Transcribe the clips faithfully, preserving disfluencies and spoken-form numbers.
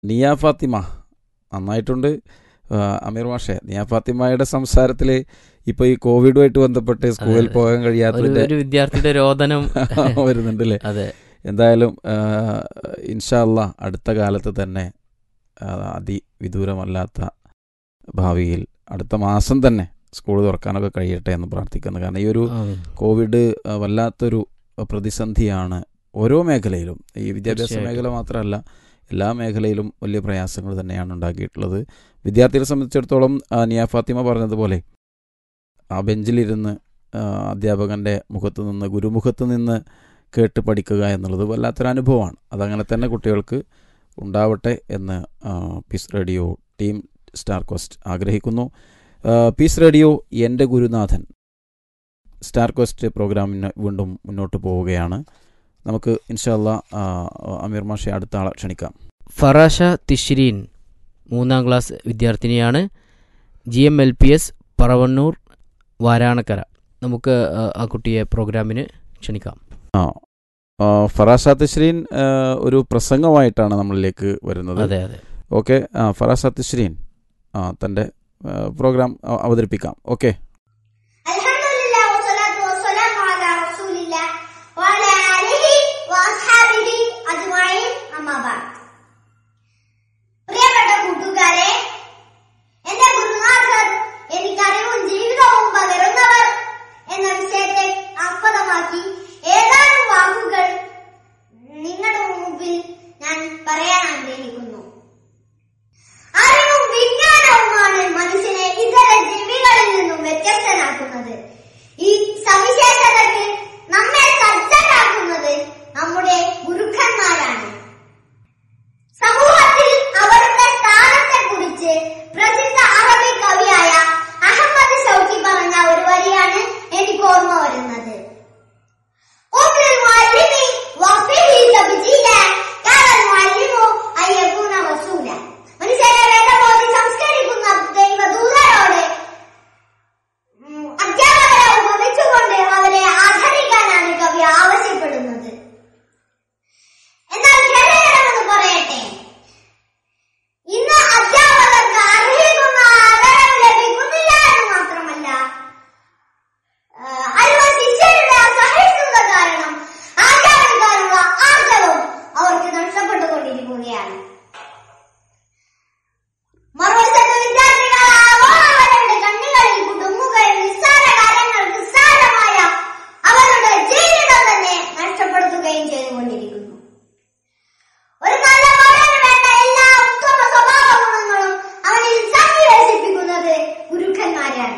നിയ ഫാത്തിമ നന്നായിട്ടുണ്ട്. ആ, അമീർ മാഷെ, നിയ ഫാത്തിമയുടെ സംസാരത്തിൽ ഇപ്പോൾ ഈ കോവിഡുമായിട്ട് ബന്ധപ്പെട്ട് സ്കൂളിൽ അതെ. പോകാൻ ഒരു കഴിയാത്തതിൻ്റെ ഒരു വിദ്യാർത്ഥിയുടെ രോദനം. വരുന്നുണ്ട് അല്ലേ? അതെ. എന്തായാലും ആ, ഇൻഷാ അല്ലാ അടുത്ത കാലത്ത് തന്നെ ആ, അതിവിദൂരമല്ലാത്ത ഭാവിയിൽ അടുത്ത മാസം തന്നെ സ്കൂൾ തുറക്കാനൊക്കെ കഴിയട്ടെ എന്ന് പ്രാർത്ഥിക്കുന്നു. കാരണം ഈ ഒരു ആമീൻ. കോവിഡ് ആ, വല്ലാത്തൊരു പ്രതിസന്ധിയാണ് ഓരോ മേഖലയിലും. ഈ വിദ്യാഭ്യാസ തീർച്ചയായിട്ടും. മേഖല മാത്രമല്ല, എല്ലാ മേഖലയിലും വലിയ പ്രയാസങ്ങൾ തന്നെയാണ് ഉണ്ടാക്കിയിട്ടുള്ളത്. വിദ്യാർത്ഥികളെ സംബന്ധിച്ചിടത്തോളം ആ, നിയ ഫാത്തിമ പറഞ്ഞതുപോലെ ആ ബെഞ്ചിലിരുന്ന് ആ, അധ്യാപകൻ്റെ മുഖത്ത് നിന്ന് ഗുരുമുഖത്ത് നിന്ന് കേട്ട് പഠിക്കുക എന്നുള്ളത് വല്ലാത്തൊരു അനുഭവമാണ്. അതങ്ങനെ തന്നെ കുട്ടികൾക്ക് ഉണ്ടാവട്ടെ എന്ന് ആ, piece radio team star question ആഗ്രഹിക്കുന്നു. ആ, പീസ് റേഡിയോ എൻ്റെ ഗുരുനാഥൻ സ്റ്റാർ ക്വസ്റ്റ് പ്രോഗ്രാമിന് വീണ്ടും മുന്നോട്ട് പോവുകയാണ്. നമുക്ക് ഇൻഷാ അല്ലാ ആ, അമീർ മാഷെ അടുത്ത ആളെ ക്ഷണിക്കാം. ഫറാഷ തിഷ്രീൻ മൂന്നാം ക്ലാസ് വിദ്യാർത്ഥിനിയാണ്. G M L P S Paravannur Varanakkara. നമുക്ക് ആ, ആ കുട്ടിയെ പ്രോഗ്രാമിന് ക്ഷണിക്കാം. ആ ആ, ഫറാസ തശ്രീൻ ആ, ഒരു പ്രസംഗമായിട്ടാണ് നമ്മളിലേക്ക് വരുന്നത്. അതെ അതെ. ഓക്കെ, ഫറാസ തശ്രീൻ ആ തൻ്റെ ആ, പ്രോഗ്രാം അ- അവതരിപ്പിക്കാം. ഓക്കെ. അൽഹംദുലില്ലാഹ് വസ്സലാത്തു വസ്സലാമു അലാ റസൂലില്ലാഹ് വഅലാ ആലിഹി വഅസ്ഹാബിഹി അജ്മഈൻ അമ്മാ ബഅദ്. പ്രിയപ്പെട്ട കൂട്ടുകാരെ, എന്റെ ഗുരുനാഥർ എനിക്കറിവും ജീവിതവും പകരുന്നവർ എന്ന വിഷയത്തെ ആസ്പദമാക്കി ഏതാനും വാക്കുകൾ നിങ്ങളുടെ മുമ്പിൽ ഞാൻ പറയാൻ ആഗ്രഹിക്കുന്നു. അറിവും വിജ്ഞാനവുമാണ് മനുഷ്യനെ ഇതര ജീവികളിൽ നിന്നും വ്യത്യസ്തനാക്കുന്നത്. ഈ സവിശേഷതയ്ക്ക് നമ്മെ സജ്ജരാക്കുന്നത് നമ്മുടെ ഗുരുക്കന്മാരാണ്. സമൂഹത്തിൽ അവരുടെ സ്ഥാനത്തെക്കുറിച്ച് പ്രസിദ്ധ അറബി കവിയായ അഹമ്മദ് ഷൗക്കി പറഞ്ഞ ഒരു വരിയാണ് എനിക്ക് ഓർമ്മ വരുന്നത്. قُلْ الْمُعَلِّمِ وَفِهِ تَبْجِيلًا كَانَ الْمُعَلِّمُ أَنْ يَكُونَ رَسُولًا. മനുഷ്യരെ വേദബോധി സംസ്കരിക്കുന്ന ദൈവദൂതരോട് ഉം, അധ്യാപകരെ ഉപമിച്ചുകൊണ്ട് അവരെ ആദരിക്കാനാണ് കവി ആവശ്യപ്പെടുന്നത്. എന്നാൽ ഖേദകരമെന്ന് പറയട്ടെ, ഇന്ന് അധ്യാപകർക്ക് അർഹിക്കുന്ന ആദരവ് ലഭിക്കുന്നില്ല എന്ന് മാത്രമല്ല, അല്പ ശിഷ്യരുടെ അസഹിഷ്ണുത കാരണം ആചാരിക്കാനുള്ള ആർജവം അവർക്ക് നഷ്ടപ്പെട്ടുകൊണ്ടിരിക്കുകയാണ്. മറുവശത്ത് വിദ്യാർത്ഥികളാവരുടെ കണ്ണുകളിൽ കുടുങ്ങുകയും നിസ്സാര കാര്യങ്ങൾക്ക് സാരമായ അവരുടെ ജീവിതം തന്നെ നഷ്ടപ്പെടുത്തുകയും ചെയ്തുകൊണ്ടിരിക്കുന്നു. ഒരു നല്ല പൗരന് വേണ്ട എല്ലാ ഉത്തമ സ്വഭാവ ഗുണങ്ങളും അവനിൽ സന്നിവേശിപ്പിക്കുന്നത് ഗുരുക്കന്മാരാണ്.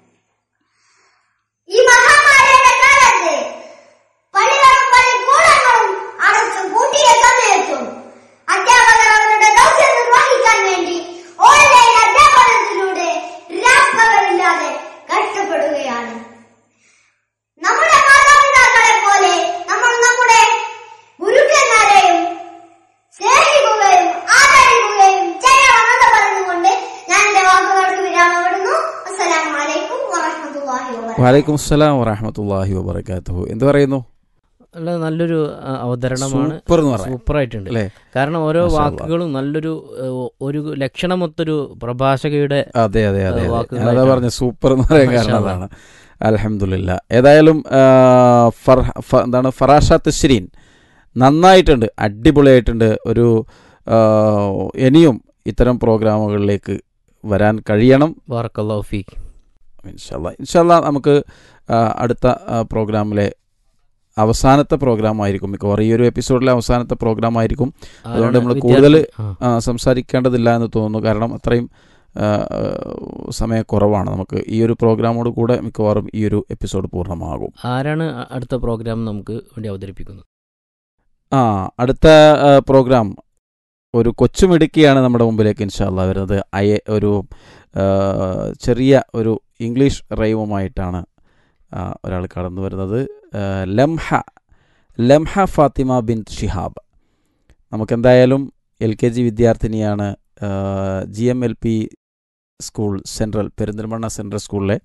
ഈ മഹാമാരിയുടെ കാലത്ത് പള്ളികളും പള്ളിക്കൂടങ്ങളും അടച്ചു പൂട്ടിയ സമയത്തും അധ്യാപകർ അവരുടെ ദൗത്യം നിർവഹിക്കാൻ വേണ്ടി ഓൺലൈൻ അധ്യാപനത്തിലൂടെ രാപ്പകലില്ലാതെ കഷ്ടപ്പെടുകയാണ്. നമ്മുടെ മാതാപിതാക്കളെ പോലെ നമ്മൾ നമ്മുടെ ഗുരുക്കന്മാരെയും സ്നേഹിക്കുകയും ആദരിക്കുകയും ചെയ്യണമെന്ന് പറഞ്ഞുകൊണ്ട് ഞാൻ എന്റെ വാക്കുകൾക്ക് വിരാമമിടുന്നു. അസ്സലാമു അലൈക്കും വറഹ്മത്തുള്ളാഹി വബറകാതുഹു. വലൈക്കും അസ്സലാം വറഹ്മത്തുള്ളാഹി വബറകാതുഹു. എന്ത് പറയുന്നു? നല്ല നല്ലൊരു ആ, അവതരണമാണ്. സൂപ്പർ എന്ന് പറയാം സൂപ്പറായിട്ടുണ്ട്. അല്ലേ? കാരണം ഓരോ മാഷാ അല്ലാ. വാക്കുകളും നല്ലൊരു ഏഹ്, ഒരു ലക്ഷണമൊത്തൊരു പ്രഭാഷകയുടെ അതെ അതെ അതെ അതെ. വാക്കുകളായിട്ടാണ്. ഞാനതാ പറഞ്ഞ സൂപ്പർ എന്ന് പറയാൻ മാഷാ കാരണം അല്ലാ. അതാണ്. അൽഹംദുലില്ലാ. ഏതായാലും ആ, ഫർ- ഫ- എന്താണ് ഫറാഷ തശ്രീൻ നന്നായിട്ടുണ്ട്, അടിപൊളിയായിട്ടുണ്ട്. ഒരു ആ, ഇനിയും ഇത്തരം പ്രോഗ്രാമുകളിലേക്ക് വരാൻ കഴിയണം. ബാറക്കല്ലാഹു ഫീക്ക്. ഇൻഷാല്ലാ ഇൻഷാല്ലാ നമുക്ക് ആ, അടുത്ത ആ, പ്രോഗ്രാമിലെ അവസാനത്തെ പ്രോഗ്രാം ആയിരിക്കും മിക്കവാറും. ഈ ഒരു എപ്പിസോഡിലെ അവസാനത്തെ പ്രോഗ്രാം ആയിരിക്കും. അതുകൊണ്ട് നമ്മൾ കൂടുതൽ ആ, സംസാരിക്കേണ്ടതില്ല എന്ന് തോന്നുന്നു. കാരണം അത്രയും ആ, സമയക്കുറവാണ് നമുക്ക്. ഈ ഒരു പ്രോഗ്രാമോട് കൂടെ മിക്കവാറും ഈ ഒരു എപ്പിസോഡ് പൂർണ്ണമാകും. ആരാണ് അ- അടുത്ത പ്രോഗ്രാം നമുക്ക് വേണ്ടി അവതരിപ്പിക്കുന്നത്? ആ അടുത്ത ആ, പ്രോഗ്രാം ഒരു കൊച്ചുമിടുക്കിയാണ് നമ്മുടെ മുമ്പിലേക്ക് ഇൻഷാല്ലാ വരുന്നത്. അയ ഒരു ആ, ചെറിയ ഒരു ഇംഗ്ലീഷ് റൈവുമായിട്ടാണ് ആ, ഒരാൾ കടന്നു വരുന്നത്. ആ, ലംഹ ലംഹ ഫാത്തിമ ബിൻ ഷിഹാബ്. നമുക്കെന്തായാലും എൽ കെ ജി വിദ്യാർത്ഥിനിയാണ്. G M L P school central Perinthalmanna central സ്കൂളിലെ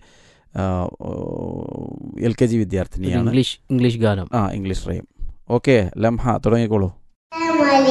എൽ കെ ജി വിദ്യാർത്ഥിനിയാണ്. ഇംഗ്ലീഷ് ഇംഗ്ലീഷ് ഗാനം. ആ ഇംഗ്ലീഷ് റൈം. ഓക്കെ ലംഹ തുടങ്ങിക്കോളൂ.